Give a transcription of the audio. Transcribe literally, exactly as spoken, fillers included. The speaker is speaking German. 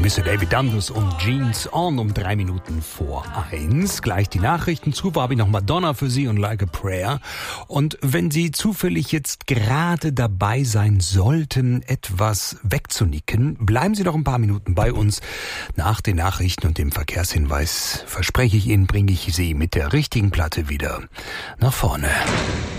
Mister David Dundas und Jeans On um drei Minuten vor eins. Gleich die Nachrichten. Zuvor habe ich noch Madonna für Sie und Like a Prayer. Und wenn Sie zufällig jetzt gerade dabei sein sollten, etwas wegzunicken, bleiben Sie doch ein paar Minuten bei uns. Nach den Nachrichten und dem Verkehrshinweis, verspreche ich Ihnen, bringe ich Sie mit der richtigen Platte wieder nach vorne.